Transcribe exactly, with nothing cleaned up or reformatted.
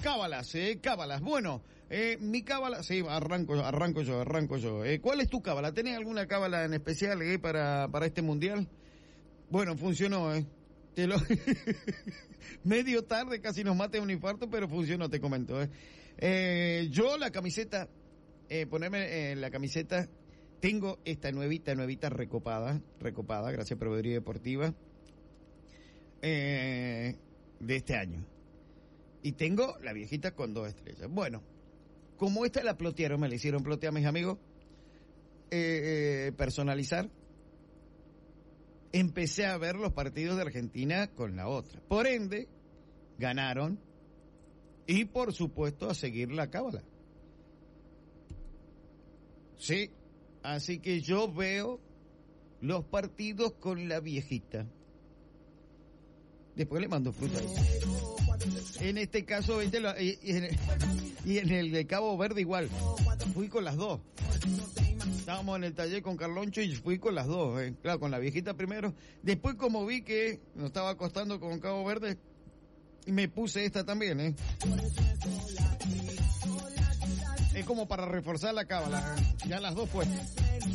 cábalas, eh, cábalas. Bueno, eh, mi cábala, sí, arranco, arranco yo, arranco yo. Eh, ¿Cuál es tu cábala? ¿Tenés alguna cábala en especial eh, para, para este mundial? Bueno, funcionó, eh. Te lo... Medio tarde, casi nos mate un infarto, pero funcionó, te comento, eh. Eh, yo la camiseta, eh, ponerme en la camiseta, tengo esta nuevita, nuevita recopada, recopada, gracias a Proveeduría Deportiva, eh, de este año. Y tengo la viejita con dos estrellas. Bueno, como esta la plotearon, me la hicieron plotear mis amigos, eh, eh, personalizar, empecé a ver los partidos de Argentina con la otra. Por ende, ganaron y por supuesto a seguir la cábala. Sí, así que yo veo los partidos con la viejita. Después le mando fruta. En este caso, ¿viste? Y, y, en el, y en el de Cabo Verde igual. Fui con las dos. Estábamos en el taller con Carloncho y fui con las dos. Eh. Claro, con la viejita primero. Después, como vi que nos estaba acostando con Cabo Verde, me puse esta también. Eh. Es como para reforzar la cábala. Eh. Ya las dos puestas.